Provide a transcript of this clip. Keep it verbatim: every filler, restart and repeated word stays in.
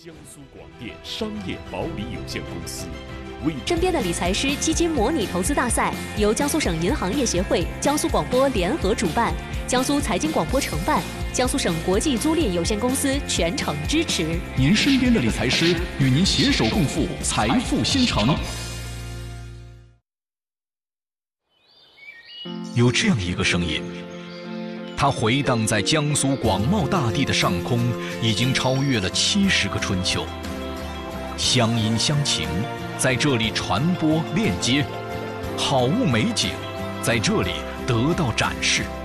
江苏广电商业保理有限公司为身边的理财师基金模拟投资大赛由江苏省银行业协会、江苏广播联合主办，江苏财经广播承办，江苏省国际租赁有限公司全程支持。 您身边的理财师与您携手共赴财富新城。有这样一个声音，它回荡在江苏广袤大地的上空，已经超越了七十个春秋。乡音乡情在这里传播链接，好物美景在这里得到展示。